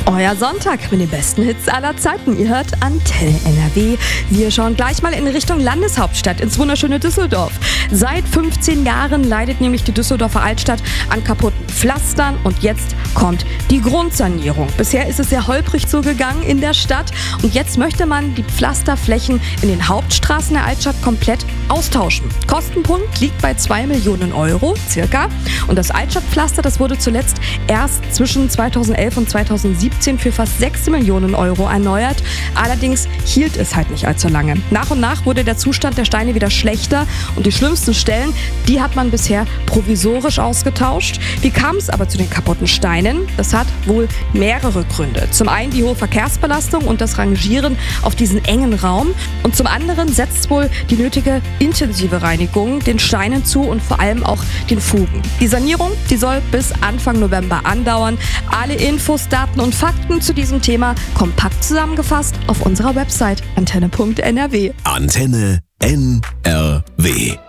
Euer Sonntag mit den besten Hits aller Zeiten. Ihr hört Antenne NRW. Wir schauen gleich mal in Richtung Landeshauptstadt, ins wunderschöne Düsseldorf. Seit 15 Jahren leidet nämlich die Düsseldorfer Altstadt an kaputten Pflastern und jetzt kommt die Grundsanierung. Bisher ist es sehr holprig zugegangen in der Stadt und jetzt möchte man die Pflasterflächen in den Hauptstraßen der Altstadt komplett austauschen. Kostenpunkt liegt bei 2 Millionen Euro circa und das Altstadtpflaster, das wurde zuletzt erst zwischen 2011 und 2017 für fast 6 Millionen Euro erneuert. Allerdings hielt es halt nicht allzu lange. Nach und nach wurde der Zustand der Steine wieder schlechter und die schlimmsten Stellen, die hat man bisher provisorisch ausgetauscht. Wie kam es aber zu den kaputten Steinen? Das hat wohl mehrere Gründe. Zum einen die hohe Verkehrsbelastung und das Rangieren auf diesen engen Raum und zum anderen setzt wohl die nötige intensive Reinigung den Steinen zu und vor allem auch den Fugen. Die Sanierung, die soll bis Anfang November andauern. Alle Infos, Daten und Fakten zu diesem Thema kompakt zusammengefasst auf unserer Website antenne.nrw. Antenne NRW.